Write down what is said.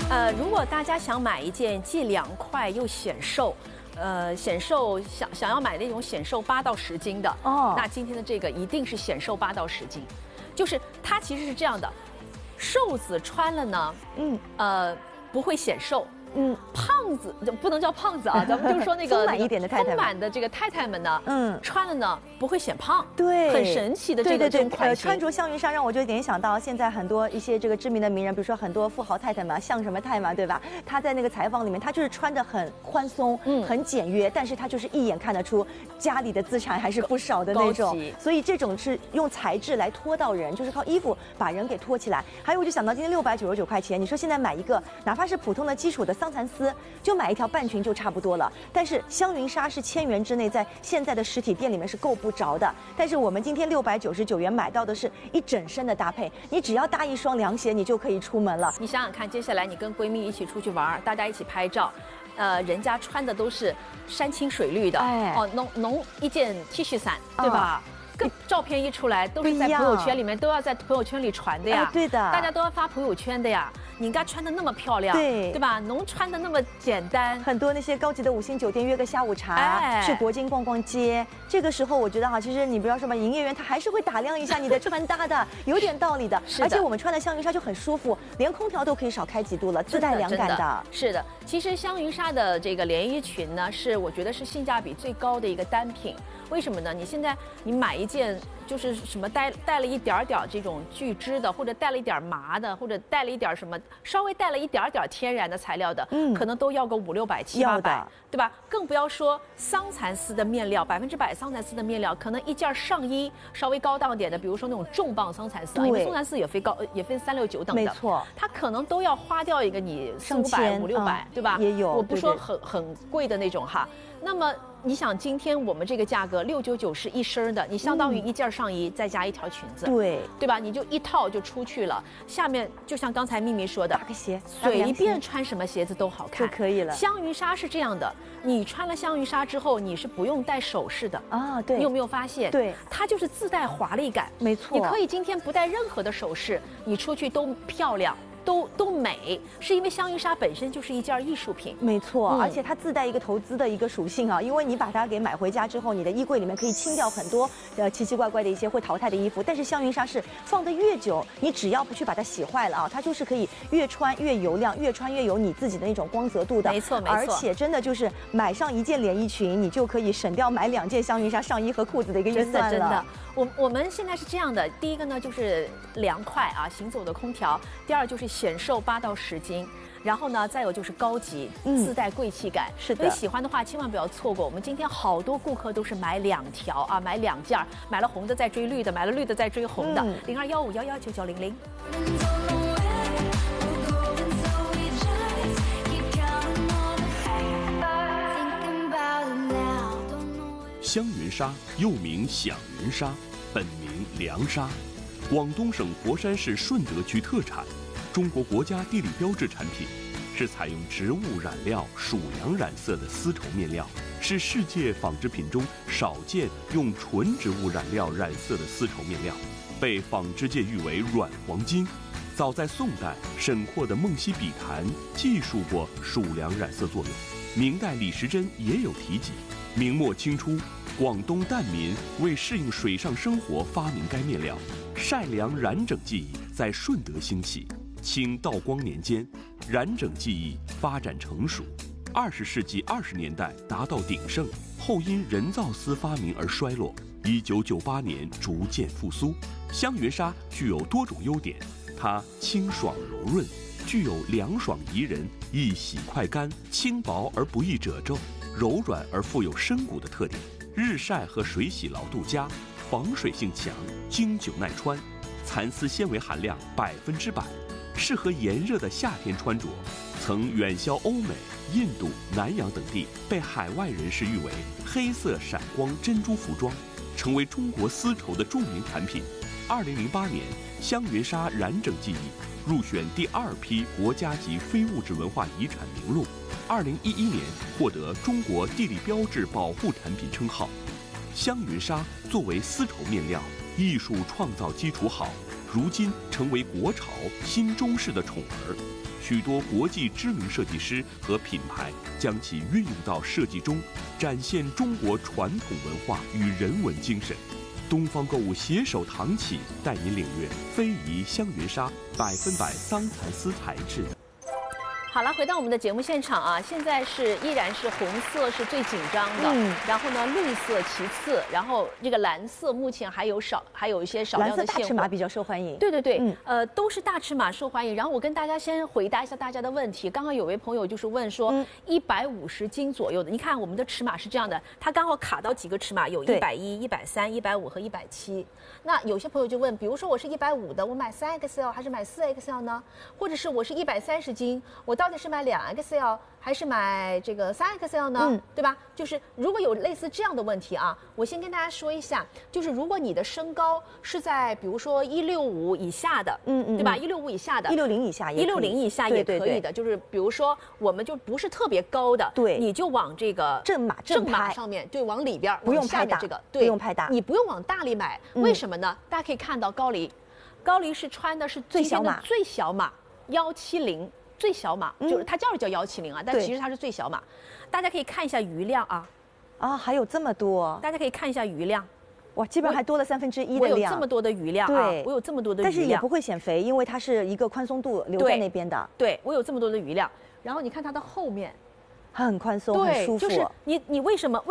如果大家想买一件既凉快又显瘦，想要买那种显瘦8到10斤的哦，那今天的这个一定是显瘦8到10斤，就是它其实是这样的，瘦子穿了呢，不会显瘦。胖子不能叫胖子啊，咱们就说那个丰满一点的太太， 丰满的这个太太们呢，穿了呢不会显胖， 对， 很神奇的这种款型。 穿着香云纱让我就联想到现在很多一些这个知名的名人，比如说很多富豪太太嘛，像什么太嘛，对吧？他在那个采访里面，他就是穿着很宽松，很简约，但是他就是一眼看得出家里的资产还是不少的那种。所以这种是用材质来拖到人，就是靠衣服把人给拖起来。还有我就想到今天699块钱，你说现在买一个哪怕是普通的基础的桑蚕丝，就买一条半裙就差不多了。但是香云纱是1000元之内，在现在的实体店里面是够不着的。但是我们今天699元买到的是一整身的搭配，你只要搭一双凉鞋，你就可以出门了。 你想想看，接下来你跟闺蜜一起出去玩，大家一起拍照，人家穿的都是山青水绿的，浓一件 T 恤衫，对吧？照片一出来，都是在朋友圈里面，都要在朋友圈里传的呀。 对的， 大家都要发朋友圈的呀。你应该穿的那么漂亮，对吧？侬穿的那么简单， 很多那些高级的5星酒店约个下午茶，去国金逛逛街。这个时候我觉得哈，其实你不要说嘛，营业员他还是会打量一下你的穿搭的，有点道理的。而且我们穿的香云纱就很舒服，连空调都可以少开几度了，自带凉感的。 是的，其实香云纱的这个连衣裙呢，是我觉得是性价比最高的一个单品。为什么呢？你现在你买一件就是什么带了一点这种聚酯的，或者带了一点麻的，或者带了一点什么稍微带了一点天然的材料的，可能都要个500、600、700、800，对吧？更不要说桑蚕丝的面料，100%桑蚕丝的面料，可能一件上衣稍微高档点的，比如说那种重磅桑蚕丝，因为桑蚕丝也分369等的， 没错， 它可能都要花掉一个你400、500、600，对吧？ 也有， 我不说很贵的那种哈。那么你想，今天我们这个价格699是一身的，你相当于一件上衣再加一条裙子，对吧？你就一套就出去了。下面就像刚才秘密说的， 搭个鞋， 随便穿什么鞋子都好看就可以了。 香云纱是这样的，你穿了香云纱之后，你是不用戴首饰的啊。对， 你有没有发现？ 对， 它就是自带华丽感。 没错， 你可以今天不戴任何的首饰，你出去都漂亮。都美，是因为香云纱本身就是一件艺术品， 没错，而且它自带一个投资的一个属性啊，因为你把它给买回家之后，你的衣柜里面可以清掉很多奇奇怪怪的一些会淘汰的衣服，但是香云纱是放得越久，你只要不去把它洗坏了啊，它就是可以越穿越油亮，越穿越有你自己的那种光泽度的， 没错， 而且真的就是买上一件连衣裙，你就可以省掉买2件香云纱上衣和裤子的一个预算了。 真的，我们现在是这样的，第一个呢就是凉快啊，行走的空调；第二就是显瘦8到10斤，然后呢再有就是高级，自带贵气感。 是的， 所以喜欢的话千万不要错过。我们今天好多顾客都是买2条啊，买2件，买了红的再追绿的，买了绿的再追红的。0215119900。 香云纱又名响云纱，本名凉纱，广东省佛山市顺德区特产，中国国家地理标志产品，是采用植物染料属羊染色的丝绸面料，是世界纺织品中少见用纯植物染料染色的丝绸面料，被纺织界誉为软黄金。早在宋代，沈括的《梦溪笔谈》记述过属良染色作用，明代李时珍也有提及。明末清初，广东疍民为适应水上生活发明该面料，晒凉染整技艺在顺德兴起。清道光年间，染整技艺发展成熟，20世纪20年代达到鼎盛，后因人造丝发明而衰落。1998年逐渐复苏。香云纱具有多种优点，它清爽柔润，具有凉爽宜人、易洗快干、轻薄而不易褶皱、柔软而富有深骨的特点。日晒和水洗牢度佳，防水性强，经久耐穿，蚕丝纤维含量100%，适合炎热的夏天穿着。曾远销欧美、印度、南洋等地，被海外人士誉为黑色闪光珍珠服装，成为中国丝绸的著名产品。2008年，香云纱染整技艺入选第2批国家级非物质文化遗产名录。2011年获得中国地理标志保护产品称号。香云纱作为丝绸面料，艺术创造基础好， 如今成为国潮新中式的宠儿。许多国际知名设计师和品牌将其运用到设计中，展现中国传统文化与人文精神。东方购物携手唐启，带您领略非遗香云纱100%桑蚕丝材质的。 好了，回到我们的节目现场啊，现在依然是红色是最紧张的，然后呢绿色其次，然后这个蓝色目前还有一些少量的蓝色大现货。 尺码比较受欢迎。 对对对，都是大尺码受欢迎。然后我跟大家先回答一下大家的问题。刚刚有位朋友就是问说，150斤左右的，你看我们的尺码是这样的，它刚好卡到几个尺码，有110、130、150和170。那有些朋友就问，比如说我是150的，我买3XL 还是买4XL 呢？或者是我是130斤，我到底是买2XL 还是买这个3XL 呢？对吧？就是如果有类似这样的问题啊，我先跟大家说一下，就是如果你的身高是在比如说165以下的，对吧？165以下的 ，160以下也可以， 160以下也可以的，就是比如说我们就不是特别高的， 对， 你就往这个正码上面，对，往里边， 不用拍大， 这个， 对，不用拍大， 你不用往大里买，为什么呢？大家可以看到高黎是穿的是最小码 170。最小码就是它叫170啊，但其实它是最小码。大家可以看一下余量啊， 还有这么多， 大家可以看一下余量， 哇，基本上还多了1/3的量。 我有这么多的余量啊，我有这么多的余量， 但是也不会显肥，因为它是一个宽松度留在那边的。 对，我有这么多的余量。然后你看它的后面， 很宽松，很舒服。 就是你为什么？